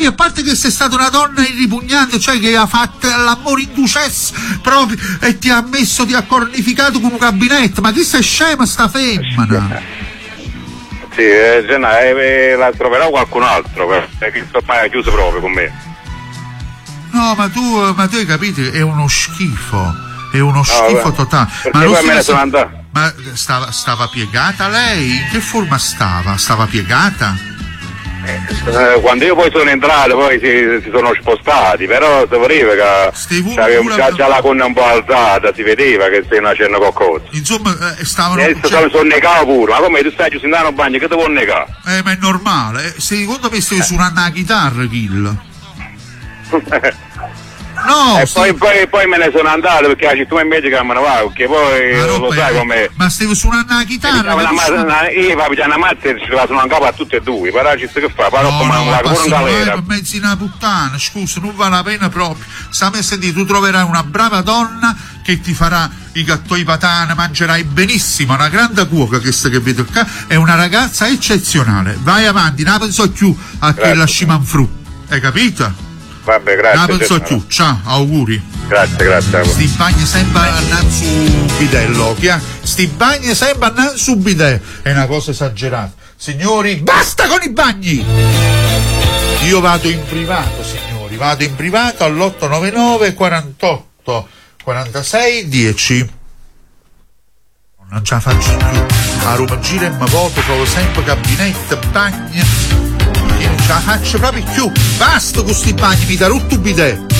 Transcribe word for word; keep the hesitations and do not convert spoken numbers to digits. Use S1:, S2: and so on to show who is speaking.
S1: a parte che sei stata una donna irripugnante, cioè che ha fatto l'amore in ducesse proprio e ti ha messo, ti ha cornificato come un gabinetto, ma chi sei scema sta femmina?
S2: Sì, eh, eh, la troverò qualcun altro, perché ormai è chiuso proprio con me.
S1: No, ma tu, ma tu hai capito, è uno schifo, è uno schifo no, totale.
S2: Ma, poi me ne sono andato.
S1: Ma stava, stava piegata lei? In che forma stava? Stava piegata?
S2: Eh, quando io poi sono entrato, poi si, si sono spostati, però si vedeva che c'aveva già, già la gonna un po' alzata, si vedeva che stai facendo qualcosa.
S1: Insomma, eh, stavano...
S2: E cioè... sono negato pure, ma come tu stai giù in bagno, che ti vuoi negare?
S1: Eh, ma è normale, secondo me stai suonando la chitarra, Kill. No,
S2: e
S1: sti...
S2: poi, poi, poi me ne sono andato perché la città invece che me ne va, perché poi lo sai com'è.
S1: Ma stai suonando la chitarra?
S2: Una ma- una, io papi una mazza e ci la sono in capo a tutte e due, però ci sta che fa, però
S1: no,
S2: come
S1: no,
S2: una pure in galera.
S1: Per mezzo di una puttana, scusa, non vale la pena proprio. Stammi a sentire, tu troverai una brava donna che ti farà i gattoi patana, mangerai benissimo, una grande cuoca che sta che vedo qua, è una ragazza eccezionale. Vai avanti, non penso più a che la scimanfru, hai capito?
S2: Vabbè, grazie.
S1: Non penso più, ciao, auguri.
S2: Grazie, grazie.
S1: Sti bagni sempre andando su bidello, sti bagni sempre andando su bidello, è una cosa esagerata. Signori, basta con i bagni! Io vado in privato, signori, vado in privato all'otto nove nove quarantotto quarantasei dieci. Non ce la faccio più. A Roma gira e mi voto, trovo sempre gabinetto, bagni. Non ce la faccio proprio più. Basta con sti bagni, mi da rotto bidè.